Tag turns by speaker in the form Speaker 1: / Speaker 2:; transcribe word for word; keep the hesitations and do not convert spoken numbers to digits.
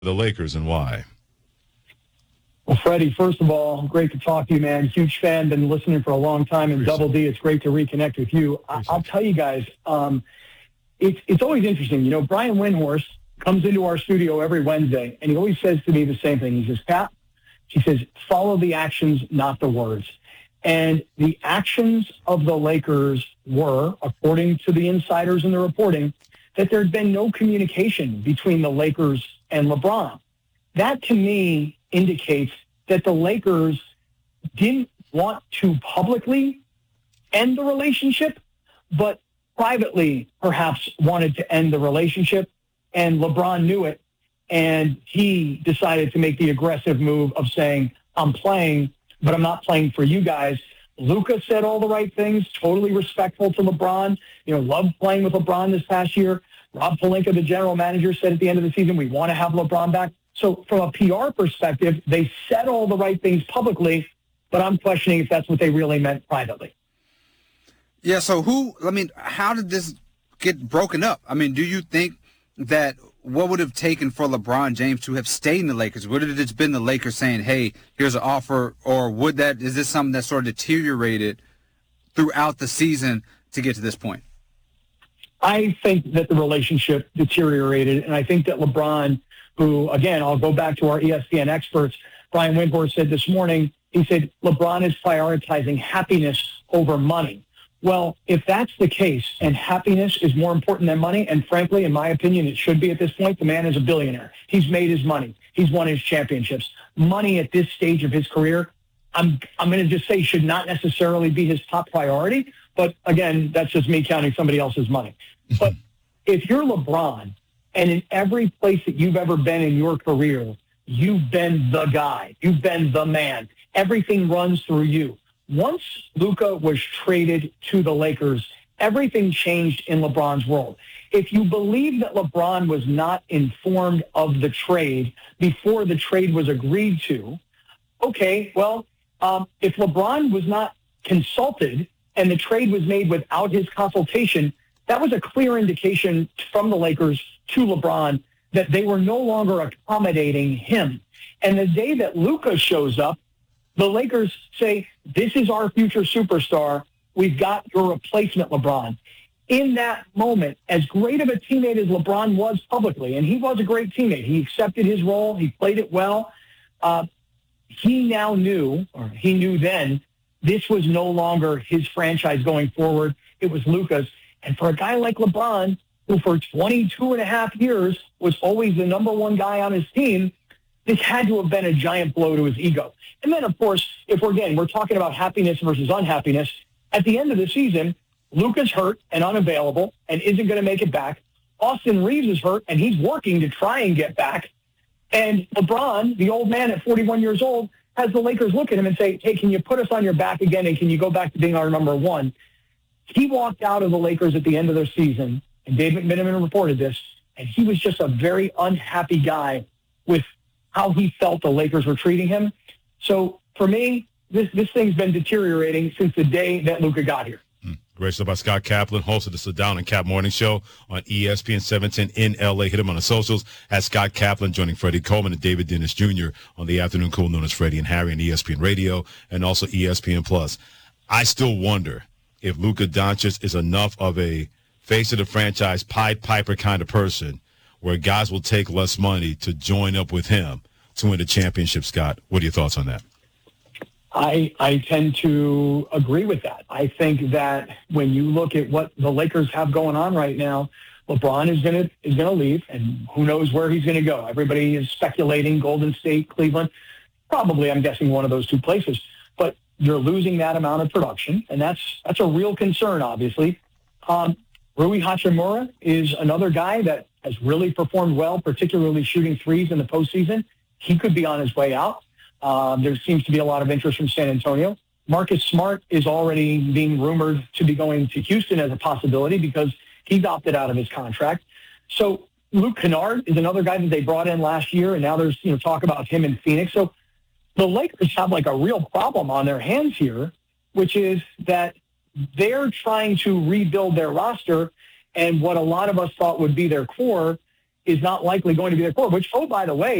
Speaker 1: the Lakers and why?
Speaker 2: Well, Freddie, first of all, great to talk to you, man. Huge fan, been listening for a long time. And Double D, it's great to reconnect with you. I- I'll tell you guys, um, it's it's always interesting. You know, Brian Windhorst comes into our studio every Wednesday, and he always says to me the same thing. He says, Pat, he says, follow the actions, not the words. And the actions of the Lakers were, according to the insiders in the reporting, that there'd been no communication between the Lakers and LeBron. That, to me, indicates that the Lakers didn't want to publicly end the relationship, but privately perhaps wanted to end the relationship, and LeBron knew it, and he decided to make the aggressive move of saying, I'm playing, but I'm not playing for you guys. Luka said all the right things, totally respectful to LeBron, you know, loved playing with LeBron this past year. Rob Pelinka, the general manager, said at the end of the season, we want to have LeBron back. So from a P R perspective, they said all the right things publicly, but I'm questioning if that's what they really meant privately.
Speaker 3: Yeah, so who, I mean, how did this get broken up? I mean, do you think that what would have taken for LeBron James to have stayed in the Lakers? Would it have just been the Lakers saying, hey, here's an offer, or would that, is this something that sort of deteriorated throughout the season to get to this point?
Speaker 2: I think that the relationship deteriorated, and I think that LeBron, who, again, I'll go back to our E S P N experts, Brian Windhorst said this morning, he said, LeBron is prioritizing happiness over money. Well, if that's the case, and happiness is more important than money, and frankly, in my opinion, it should be at this point, the man is a billionaire. He's made his money. He's won his championships. Money at this stage of his career, I'm I'm going to just say should not necessarily be his top priority. But again, that's just me counting somebody else's money. But if you're LeBron, and in every place that you've ever been in your career, you've been the guy. You've been the man. Everything runs through you. Once Luka was traded to the Lakers, everything changed in LeBron's world. If you believe that LeBron was not informed of the trade before the trade was agreed to, okay, well, um, if LeBron was not consulted and the trade was made without his consultation, that was a clear indication from the Lakers to LeBron that they were no longer accommodating him. And the day that Luka shows up, the Lakers say, this is our future superstar. We've got your replacement, LeBron. In that moment, as great of a teammate as LeBron was publicly, and he was a great teammate, he accepted his role, he played it well, uh, he now knew, or he knew then, this was no longer his franchise going forward. It was Luka's. And for a guy like LeBron, who for twenty-two and a half years was always the number one guy on his team, this had to have been a giant blow to his ego. And then, of course, if we're, again, we're talking about happiness versus unhappiness, at the end of the season, Luka's hurt and unavailable and isn't going to make it back. Austin Reeves is hurt, and he's working to try and get back. And LeBron, the old man at forty-one years old, has the Lakers look at him and say, hey, can you put us on your back again, and can you go back to being our number one? He walked out of the Lakers at the end of their season, and Dave McMenamin reported this, and he was just a very unhappy guy with how he felt the Lakers were treating him. So for me, this, this thing's been deteriorating since the day that Luka got here.
Speaker 1: Mm. Great stuff by Scott Kaplan, host of the Sit Down and Cap Morning Show on E S P N seven ten in L A. Hit him on the socials at Scott Kaplan, joining Freddie Coleman and David Dennis Junior on the afternoon cool known as Freddie and Harry on E S P N Radio and also E S P N Plus. I still wonder if Luka Doncic is enough of a face of the franchise Pied Piper kind of person where guys will take less money to join up with him to win a championship, Scott. What are your thoughts on that?
Speaker 2: I I tend to agree with that. I think that when you look at what the Lakers have going on right now, LeBron is gonna is gonna leave, and who knows where he's gonna go. Everybody is speculating Golden State, Cleveland, probably I'm guessing one of those two places. But you're losing that amount of production, and that's that's a real concern, obviously. Um, Rui Hachimura is another guy that has really performed well, particularly shooting threes in the postseason. He could be on his way out. Um, there seems to be a lot of interest from San Antonio. Marcus Smart is already being rumored to be going to Houston as a possibility because he's opted out of his contract. So Luke Kennard is another guy that they brought in last year, and now there's you know talk about him in Phoenix. So the Lakers have like a real problem on their hands here, which is that they're trying to rebuild their roster, and what a lot of us thought would be their core is not likely going to be their core, which, oh, by the way,